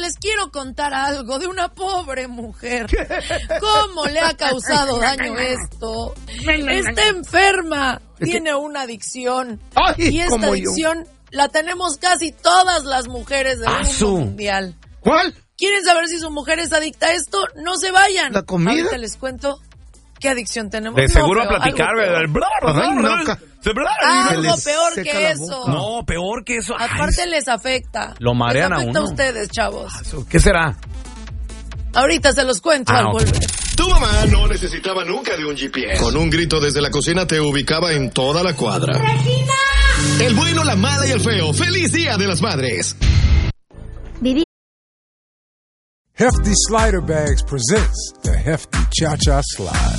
les quiero contar algo de una pobre mujer. ¿Cómo le ha causado daño esto? Está enferma, tiene una adicción. Y esta adicción la tenemos casi todas las mujeres del mundo mundial. ¿Cuál? ¿Quieren saber si su mujer es adicta a esto? No se vayan. ¿La comida? Ahorita les cuento qué adicción tenemos. De seguro a platicar, ¿verdad? Algo peor que eso. No, peor que eso. Aparte les afecta. Lo marean a uno. Les afecta a ustedes, chavos. ¿Qué será? Ahorita se los cuento al volver. Tu mamá no necesitaba nunca de un GPS. Con un grito desde la cocina te ubicaba en toda la cuadra. ¡Regina! El bueno, la mala y el feo. ¡Feliz Día de las Madres! Hefty Slider Bags presents the Hefty Cha-Cha Slide.